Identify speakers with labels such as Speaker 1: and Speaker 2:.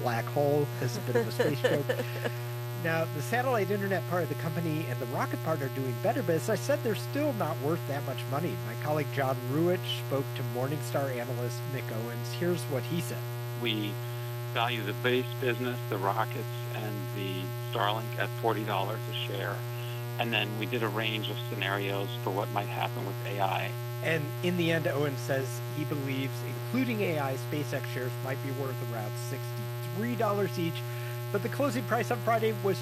Speaker 1: black hole as a bit of a space joke. Now, the satellite internet part of the company and the rocket part are doing better, but as I said, they're still not worth that much money. My colleague John Ruich spoke to Morningstar analyst Nick Owens. Here's what he said.
Speaker 2: We value the base business, the rockets, and the Starlink at $40 a share. And then we did a range of scenarios for what might happen with AI.
Speaker 1: And in the end, Owens says he believes, including AI, SpaceX shares might be worth around $63 each. But the closing price on Friday was